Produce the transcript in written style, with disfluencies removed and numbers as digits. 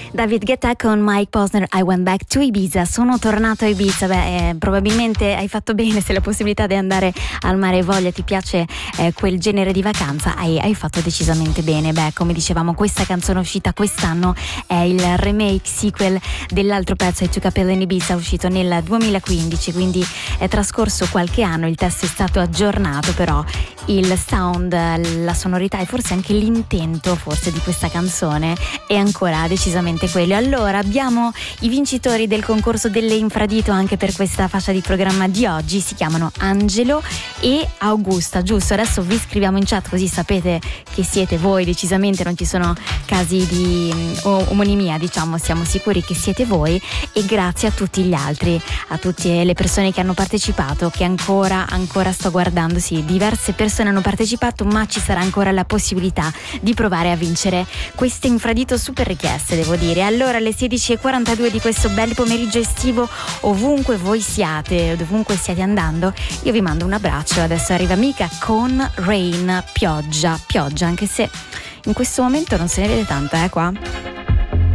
David Guetta con Mike Posner, I Went Back to Ibiza. Sono tornato a Ibiza. Probabilmente hai fatto bene, se la possibilità di andare al mare e voglia, ti piace quel genere di vacanza, hai fatto decisamente bene. Come dicevamo, questa canzone uscita quest'anno è il remake sequel dell'altro pezzo, I Took a Pill in Ibiza, uscito nel 2015, quindi è trascorso qualche anno, il testo è stato aggiornato, però il sound, la sonorità e forse anche l'intento forse di questa canzone è ancora decisamente quello. Allora abbiamo i vincitori del concorso delle Infradito anche per questa fascia di programma di oggi, si chiamano Angelo e Augusta, giusto? Adesso vi scriviamo in chat così sapete che siete voi, decisamente non ci sono casi di omonimia, diciamo, siamo sicuri che siete voi, e grazie a tutti gli altri, a tutte le persone che hanno partecipato, che ancora sto guardando, sì, diverse persone hanno partecipato, ma ci sarà ancora la possibilità di provare a vincere queste Infradito super richieste, devo dire. Allora alle 16:42 di questo bel pomeriggio estivo, ovunque voi siate, dovunque stiate andando, io vi mando un abbraccio. Adesso arriva Mika con Rain, pioggia, anche se in questo momento non se ne vede tanta qua.